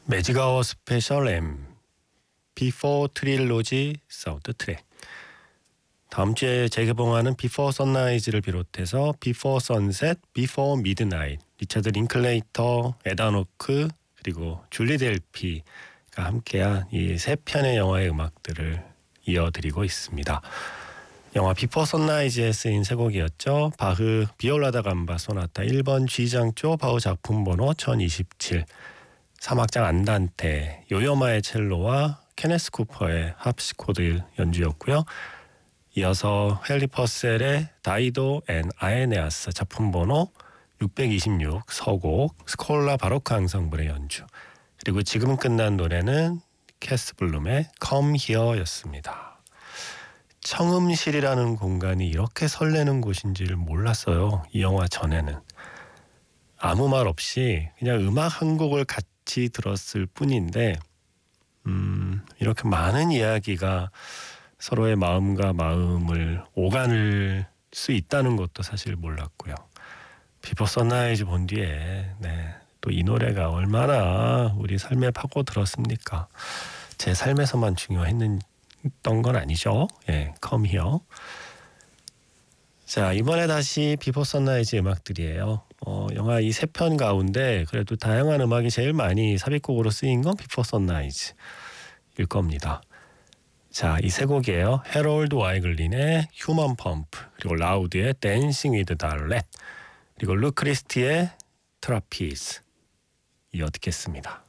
매직아워 스페셜 M 비포 트릴로지 사운드 트랙. 다음 주에 재개봉하는 비포 선라이즈를 비롯해서 비포 선셋, 비포 미드나잇, 리차드 링클레이터, 에단 호크 그리고 줄리 델피가 함께한 이 세 편의 영화의 음악들을 이어드리고 있습니다. 영화 비포 선라이즈에 쓰인 세 곡이었죠. 바흐 비올라 다 감바 소나타 1번 G장조 바흐 작품 번호 1027, 사막장 안단테 요요마의 첼로와 케네스 쿠퍼의 합시코드 연주였고요. 이어서 헨리 퍼셀의 다이도 앤 아에네아스 작품 번호 626 서곡 스콜라 바로크 앙상블의 연주, 그리고 지금 끝난 노래는 캐스 블룸의 Come Here였습니다. 청음실이라는 공간이 이렇게 설레는 곳인지를 몰랐어요. 이 영화 전에는. 아무 말 없이 그냥 음악 한 곡을 같이 들었을 뿐인데 이렇게 많은 이야기가 서로의 마음과 마음을 오가는 수 있다는 것도 사실 몰랐고요. 비포 선라이즈 본 뒤에 또 이 노래가 얼마나 우리 삶에 파고들었습니까? 제 삶에서만 중요했던 건 아니죠. Come Here. 자, 이번에 다시 비포 선라이즈 음악들이에요. 영화 이 세 편 가운데 그래도 다양한 음악이 제일 많이 삽입곡으로 쓰인 건 비포 선라이즈일 겁니다. 자, 이 세 곡이에요. 해롤드 와이글린의 휴먼 펌프, 그리고 라우드의 댄싱 위드 달렛, 그리고 루 크리스티의 트라피즈 이어 듣겠습니다.